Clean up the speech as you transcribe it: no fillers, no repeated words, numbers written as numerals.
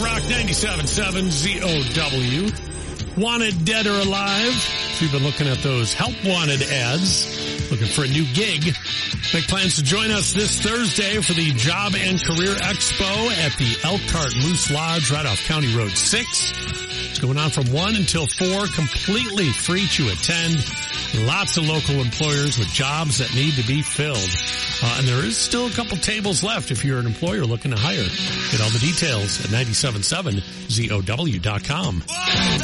Rock 97.7 ZOW. Wanted, dead or alive. If you've been looking at those help wanted ads, looking for a new gig, make plans to join us this Thursday for the Job and Career Expo at the Elkhart Moose Lodge right off County Road 6. It's going on from 1 until 4, completely free to attend. Lots of local employers with jobs that need to be filled. And there is still a couple tables left if you're an employer looking to hire. Get all the details at 97.7ZOW.com.